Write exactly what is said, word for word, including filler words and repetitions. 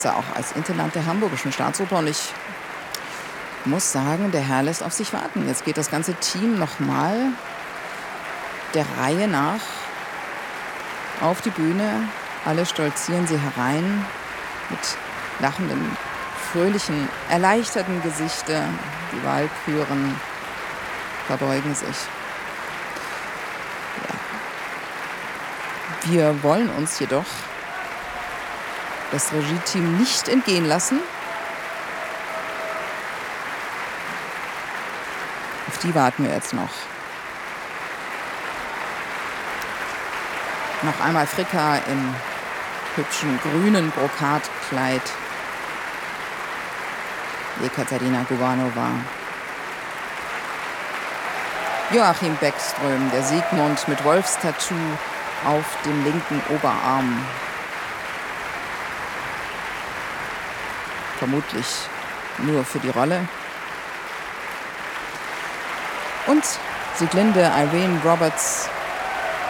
auch als Intendant der Hamburgischen Staatsoper und ich muss sagen, der Herr lässt auf sich warten. Jetzt geht das ganze Team noch mal der Reihe nach auf die Bühne. Alle stolzieren sie herein mit lachenden, fröhlichen, erleichterten Gesichter. Die Walküren verbeugen sich. Ja. Wir wollen uns jedoch das Regie-Team nicht entgehen lassen. Auf die warten wir jetzt noch. Noch einmal Fricka im hübschen grünen Brokatkleid. Ekaterina Gubanova. Joachim Beckström, der Siegmund mit Wolfstattoo auf dem linken Oberarm. Vermutlich nur für die Rolle. Und Sieglinde Irene Roberts